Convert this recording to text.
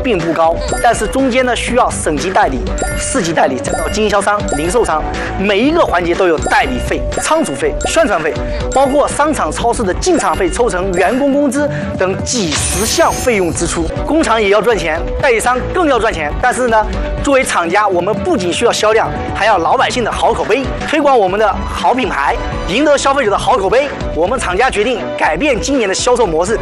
并不高，但是中间呢需要省级代理、市级代理，再到经销商、零售商，每一个环节都有代理费、仓储费、宣传费，包括商场、超市的进场费、抽成、员工工资等几十项费用支出。工厂也要赚钱，代理商更要赚钱。但是呢，作为厂家，我们不仅需要销量，还要老百姓的好口碑，推广我们的好品牌，赢得消费者的好口碑。我们厂家决定改变今年的销售模式，